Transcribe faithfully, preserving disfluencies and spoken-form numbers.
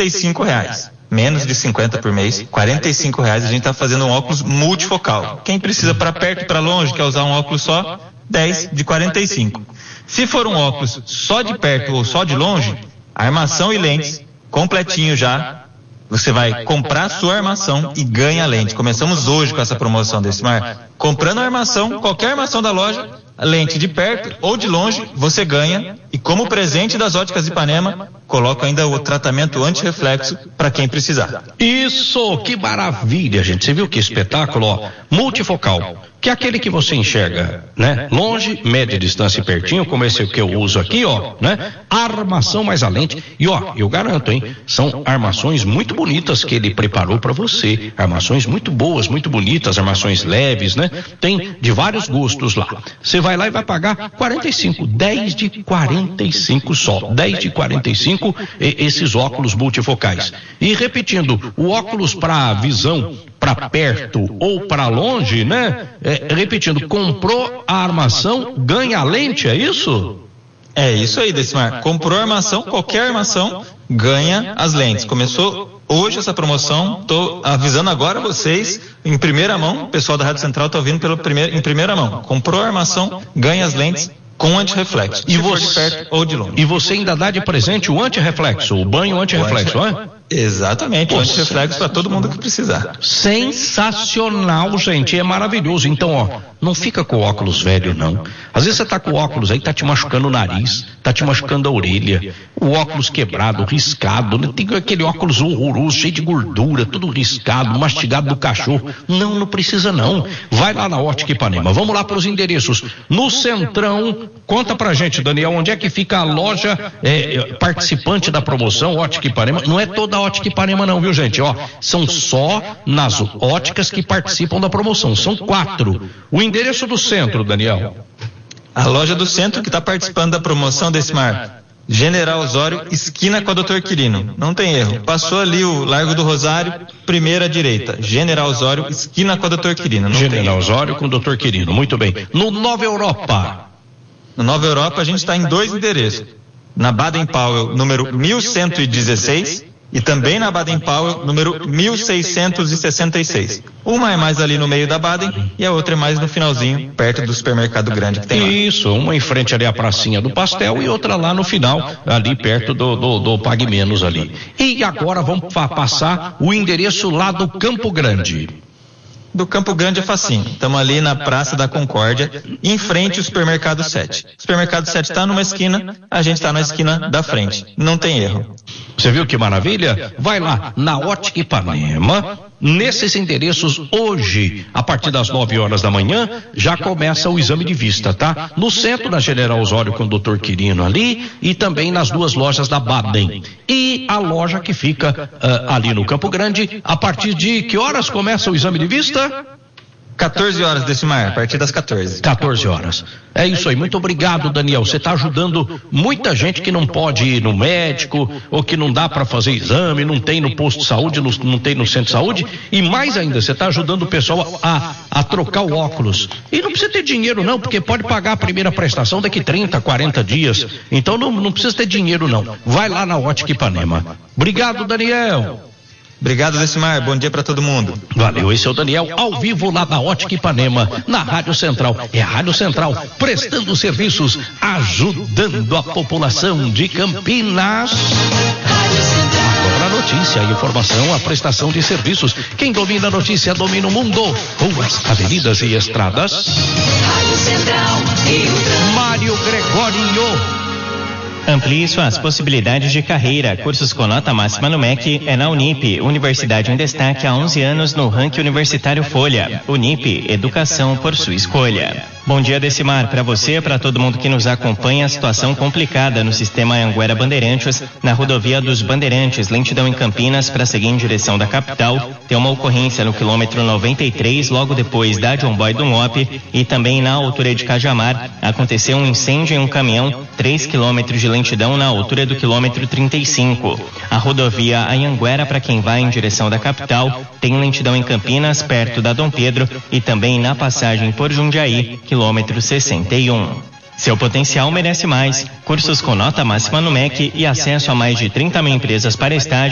quarenta e cinco reais. Menos de cinquenta por mês, quarenta e cinco reais, a gente está fazendo um óculos multifocal. Quem precisa para perto e para longe, quer usar um óculos só, dez de quarenta e cinco. Se for um óculos só de perto ou só de longe, armação e lentes, completinho já, você vai comprar a sua armação e ganha a lente. Começamos hoje com essa promoção desse mar. Comprando a armação, qualquer armação da loja, lente de perto ou de longe, você ganha. E como presente das Óticas Ipanema, coloco ainda o tratamento anti-reflexo para quem precisar. Isso, que maravilha, gente. Você viu que espetáculo, ó. Multifocal, que é aquele que você enxerga, né? Longe, média distância e pertinho, como esse que eu uso aqui, ó, né? Armação mais a lente. E ó, eu garanto, hein? São armações muito bonitas que ele preparou para você. Armações muito boas, muito bonitas, armações leves, né? Tem de vários gostos lá. Você vai lá e vai pagar quarenta e cinco, dez de quarenta e cinco só. dez de quarenta e cinco esses óculos multifocais. E repetindo, o óculos para visão para perto ou para longe, né? É, repetindo, comprou a armação, ganha a lente, é isso? É isso aí, Decimar. Comprou a armação, qualquer armação, ganha as lentes. Começou hoje essa promoção, tô avisando agora vocês, em primeira mão, o pessoal da Rádio Central tá ouvindo pelo primeiro, em primeira mão. Comprou a armação, ganha as lentes com antirreflexo. E se você, for de perto ou de longe. E você ainda dá de presente o antirreflexo, o banho antirreflexo, não é? Exatamente, o antirreflexo para todo mundo que precisar. Sensacional, gente, é maravilhoso. Então, ó, não fica com o óculos velho, não. Às vezes você tá com o óculos aí, tá te machucando o nariz, tá te machucando a orelha, o óculos quebrado, riscado, né? Tem aquele óculos horroroso, cheio de gordura, tudo riscado, mastigado do cachorro. Não, não precisa não. Vai lá na Ótica Ipanema. Vamos lá para os endereços. No Centrão, conta pra gente, Daniel, onde é que fica a loja é, participante da promoção Ótica Ipanema? Não é toda a Ótica Ipanema não, viu, gente? Ó, são só nas óticas que participam da promoção. São quatro. O endereço do centro, Daniel. A loja do centro que está participando da promoção desse mar. General Osório, esquina com a doutor Quirino. Não tem erro. Passou ali o Largo do Rosário, primeira direita. General Osório, esquina com a doutor Quirino. Não General Osório com o doutor Quirino. Muito bem. No Nova Europa. No Nova Europa a gente está em dois endereços. Na Baden Powell, número mil cento e dezesseis, e também na Baden Powell, número mil seiscentos e sessenta e seis. Uma é mais ali no meio da Baden e a outra é mais no finalzinho, perto do supermercado grande que tem lá. Isso, uma em frente ali à pracinha do pastel e outra lá no final, ali perto do, do, do Pague Menos ali. E agora vamos passar o endereço lá do Campo Grande. Do Campo Grande é facinho. Estamos ali na Praça da Concórdia, em frente ao Supermercado sete. O Supermercado sete está numa esquina, a gente está na esquina da frente. Não tem erro. Você viu que maravilha? Vai lá na Ótica Ipanema, nesses endereços hoje, a partir das nove horas da manhã, já começa o exame de vista, tá? No centro, na General Osório com o doutor Quirino ali e também nas duas lojas da Baden. E a loja que fica uh, ali no Campo Grande, a partir de que horas começa o exame de vista? quatorze horas, Decimar, a partir das quatorze. quatorze horas. É isso aí. Muito obrigado, Daniel. Você está ajudando muita gente que não pode ir no médico ou que não dá para fazer exame, não tem no posto de saúde, não, não tem no centro de saúde. E mais ainda, você está ajudando o pessoal a, a trocar o óculos. E não precisa ter dinheiro não, porque pode pagar a primeira prestação daqui trinta, quarenta dias. Então não, não precisa ter dinheiro não. Vai lá na Ótica Ipanema. Obrigado, Daniel. Obrigado, Decimar. Bom dia para todo mundo. Valeu, esse é o Daniel, ao vivo lá na Ótica Ipanema, na Rádio Central. É a Rádio Central, prestando serviços, ajudando a população de Campinas. Agora a notícia, a informação, a prestação de serviços. Quem domina a notícia, domina o mundo. Ruas, avenidas e estradas. Rádio Central, Rio Mário Gregório. Amplie suas possibilidades de carreira. Cursos com nota máxima no M E C é na Unip, Universidade em Destaque há onze anos no ranking universitário Folha. Unip, educação por sua escolha. Bom dia, Decimar, para você e para todo mundo que nos acompanha. A situação complicada no sistema Anhanguera Bandeirantes, na rodovia dos Bandeirantes, lentidão em Campinas para seguir em direção da capital. Tem uma ocorrência no quilômetro noventa e três, logo depois da John Boy do M O P, e também na altura de Cajamar aconteceu um incêndio em um caminhão, três quilômetros de lentidão na altura do quilômetro trinta e cinco. A rodovia Anhanguera, para quem vai em direção da capital, tem lentidão em Campinas, perto da Dom Pedro, e também na passagem por Jundiaí, quilômetro sessenta e um. Seu potencial merece mais. Cursos com nota máxima no M E C e acesso a mais de trinta mil empresas para estágio.